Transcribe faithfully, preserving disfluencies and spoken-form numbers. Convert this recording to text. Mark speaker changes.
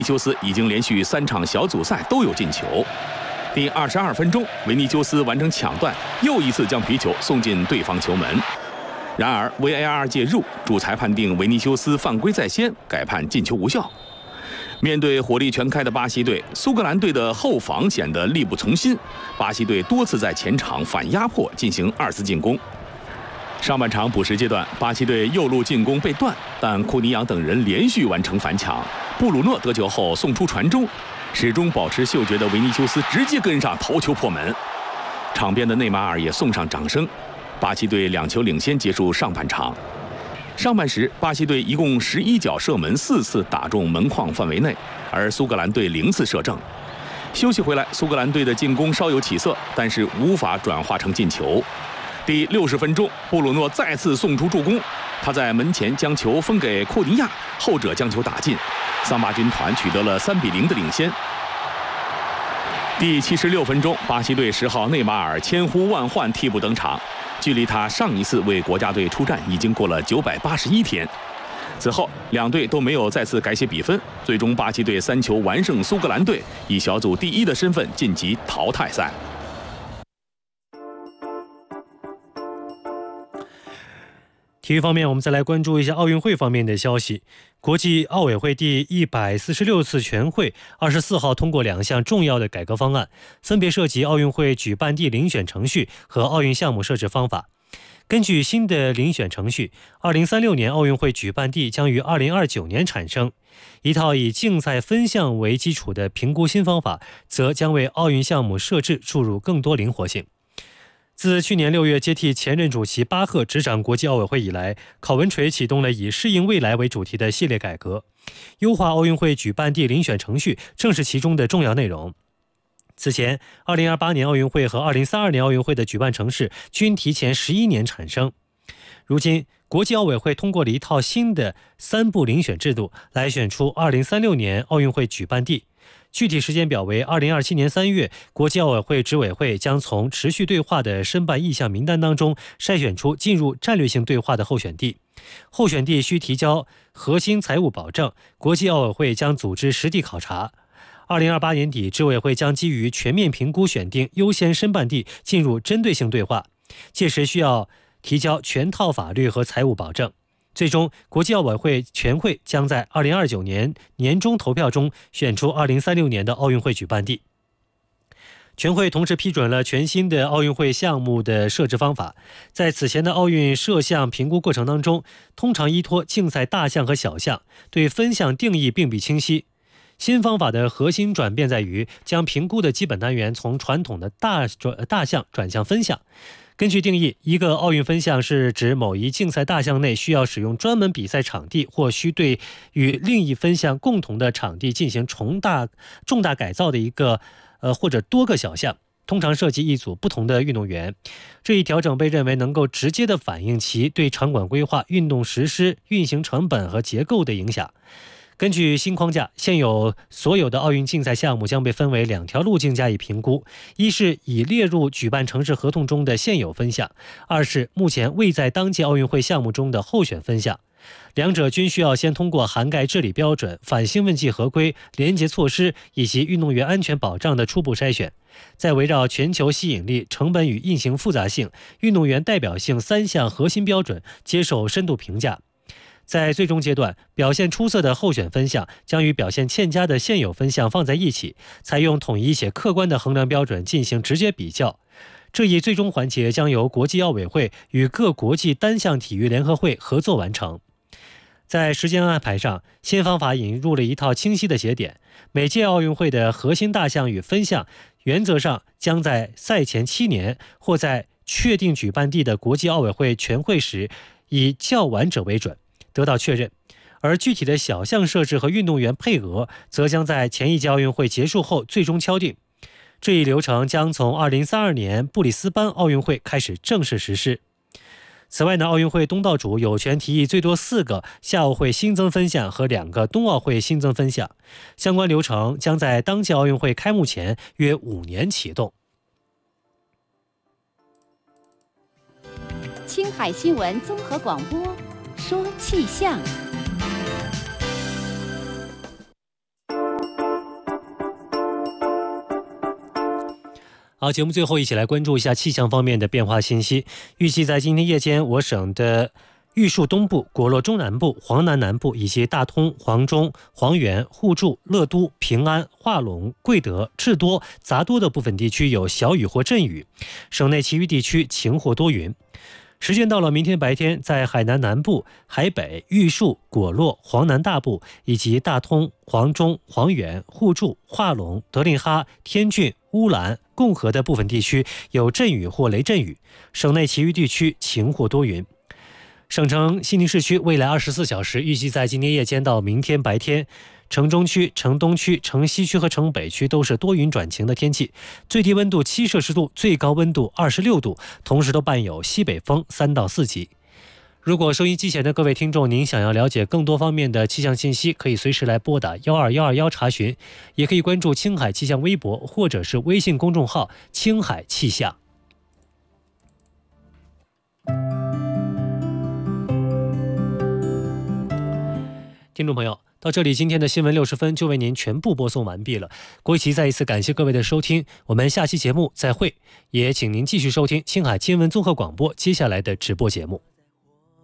Speaker 1: 修斯已经连续三场小组赛都有进球。第二十二分钟，维尼修斯完成抢断，又一次将皮球送进对方球门。然而 V A R 介入，主裁判定维尼修斯犯规在先，改判进球无效。面对火力全开的巴西队，苏格兰队的后防显得力不从心。巴西队多次在前场反压迫进行二次进攻。上半场补时阶段，巴西队右路进攻被断，但库尼扬等人连续完成反抢。布鲁诺得球后送出传中，始终保持嗅觉的维尼修斯直接跟上头球破门。场边的内马尔也送上掌声。巴西队两球领先结束上半场。上半时，巴西队一共十一脚射门，四次打中门框范围内，而苏格兰队零次射正。休息回来，苏格兰队的进攻稍有起色，但是无法转化成进球。第六十分钟，布鲁诺再次送出助攻，他在门前将球分给库尼亚，后者将球打进，桑巴军团取得了三比零的领先。第七十六分钟，巴西队十号内马尔千呼万唤替补登场，距离他上一次为国家队出战已经过了九百八十一天。此后，两队都没有再次改写比分，最终巴西队三球完胜苏格兰队，以小组第一的身份晋级淘汰赛。
Speaker 2: 体育方面，我们再来关注一下奥运会方面的消息。国际奥委会第一百四十六次全会二十四号通过两项重要的改革方案，分别涉及奥运会举办地遴选程序和奥运项目设置方法。根据新的遴选程序，二零三六年奥运会举办地将于二零二九年产生。一套以竞赛分项为基础的评估新方法，则将为奥运项目设置注入更多灵活性。自去年六月接替前任主席巴赫执掌国际奥委会以来，考文垂启动了以适应未来为主题的系列改革，优化奥运会举办地遴选程序正是其中的重要内容。此前，二零二八年奥运会和二零三二年奥运会的举办城市均提前十一年产生。如今，国际奥委会通过了一套新的三步遴选制度，来选出二零三六年奥运会举办地。具体时间表为二零二七年三月，国际奥委会执委会将从持续对话的申办意向名单当中筛选出进入战略性对话的候选地。候选地需提交核心财务保证，国际奥委会将组织实地考察。二零二八年底，执委会将基于全面评估选定优先申办地，进入针对性对话，届时需要提交全套法律和财务保证。最终，国际奥委会全会将在二零二九年年中投票中选出二零三六年的奥运会举办地。全会同时批准了全新的奥运会项目的设置方法。在此前的奥运设项评估过程当中，通常依托竞赛大项和小项，对分项定义并不清晰。新方法的核心转变在于将评估的基本单元从传统的大转大项转向分项。根据定义，一个奥运分项是指某一竞赛大项内需要使用专门比赛场地，或需对与另一分项共同的场地进行重大重大改造的一个呃或者多个小项，通常涉及一组不同的运动员。这一调整被认为能够直接的反映其对场馆规划、运动实施、运行成本和结构的影响。根据新框架，现有所有的奥运竞赛项目将被分为两条路径加以评估：一是已列入举办城市合同中的现有分项，二是目前未在当届奥运会项目中的候选分项。两者均需要先通过涵盖治理标准、反兴奋剂合规、廉洁措施以及运动员安全保障的初步筛选，再围绕全球吸引力、成本与运行复杂性、运动员代表性三项核心标准接受深度评价。在最终阶段，表现出色的候选分项将与表现欠佳的现有分项放在一起，采用统一且客观的衡量标准进行直接比较。这一最终环节将由国际奥委会与各国际单项体育联合会合作完成。在时间安排上，新方法引入了一套清晰的节点，每届奥运会的核心大项与分项原则上将在赛前七年或在确定举办地的国际奥委会全会时以较晚者为准得到确认，而具体的小项设置和运动员配额则将在前一届奥运会结束后最终敲定。这一流程将从二零三二年布里斯班奥运会开始正式实施。此外呢，奥运会东道主有权提议最多四个夏奥会新增分项和两个冬奥会新增分项，相关流程将在当届奥运会开幕前约五年启动。
Speaker 3: 青海新闻综合广播，说气象。
Speaker 2: 好，节目最后一起来关注一下气象方面的变化信息。预计在今天夜间，我省的玉树东部、果洛中南部、黄南南部以及大通、黄中、黄原、互助、乐都、平安、化龙、贵德、智多、杂多的部分地区有小雨或阵雨，省内其余地区晴或多云。时间到了明天白天，在海南南部、海北、玉树、果洛、黄南大部以及大通、黄中、黄原、互助、化龙、德令哈、天峻、乌兰、共和的部分地区有阵雨或雷阵雨，省内其余地区晴或多云。省城西宁市区未来二十四小时预计在今天夜间到明天白天，城中区、城东区、城西区和城北区都是多云转晴的天气，最低温度七摄氏度，最高温度二十六度，同时都伴有西北风三到四级。如果收音机前的各位听众，您想要了解更多方面的气象信息，可以随时来拨打幺二幺二幺查询，也可以关注青海气象微博或者是微信公众号青海气象。听众朋友，到这里今天的新闻六十分就为您全部播送完毕了。国旗再一次感谢各位的收听，我们下期节目再会，也请您继续收听青海新闻综合广播接下来的直播节目。